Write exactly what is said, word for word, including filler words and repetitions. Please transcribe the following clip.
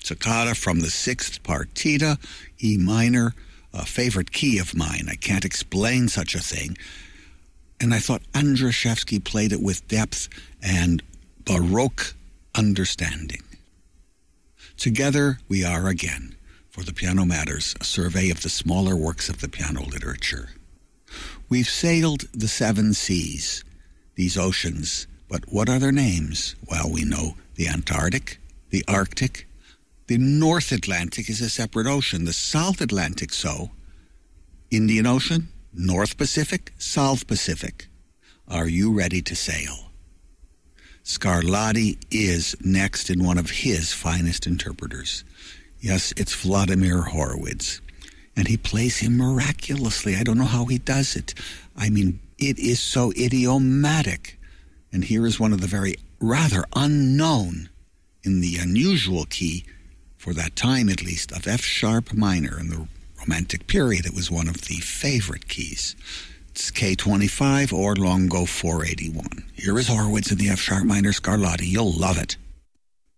Toccata from the sixth partita, E minor, a favorite key of mine. I can't explain such a thing. And I thought Andrzejewski played it with depth and Baroque understanding. Together we are again, for the Piano Matters, a survey of the smaller works of the piano literature. We've sailed the seven seas, these oceans, but what are their names? Well, we know the Antarctic, the Arctic. The North Atlantic is a separate ocean, the South Atlantic so. Indian Ocean, North Pacific, South Pacific. Are you ready to sail? Scarlatti is next in one of his finest interpreters. Yes, it's Vladimir Horowitz. And he plays him miraculously. I don't know how he does it. I mean, it is so idiomatic. And here is one of the very rather unknown, in the unusual key, for that time at least, of F-sharp minor. In the Romantic period, it was one of the favorite keys. It's K twenty-five or Longo four eighty-one. Here is Horowitz in the F-sharp minor Scarlatti. You'll love it.